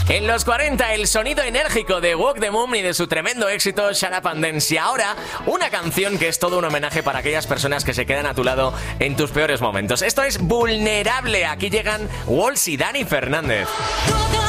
En los 40, el sonido enérgico de Walk the Moon y de su tremendo éxito Shut Up and Dance. Y ahora, una canción que es todo un homenaje para aquellas personas que se quedan a tu lado en tus peores momentos. Esto es Vulnerable. Aquí llegan Walls y Dani Fernández.